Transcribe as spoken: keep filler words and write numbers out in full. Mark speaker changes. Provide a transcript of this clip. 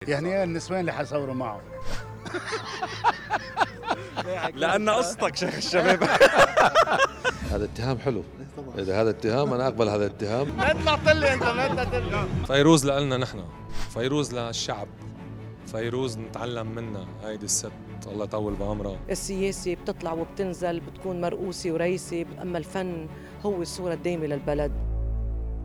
Speaker 1: يعني ايه النسوان اللي حصوروا معه؟
Speaker 2: لأن قصتك شيخ الشباب.
Speaker 3: هذا اتهام حلو. إذا هذا اتهام أنا أقبل هذا الاتهام.
Speaker 1: ما طلعت لي أنت، ما طلعت.
Speaker 4: فيروز لنا نحن، فيروز للشعب، فيروز نتعلم منها. هيدي الست الله يطول بعمرها.
Speaker 5: السياسة بتطلع وبتنزل، بتكون مرؤوسة ورئيسة، أما الفن هو الصورة الدايمة للبلد.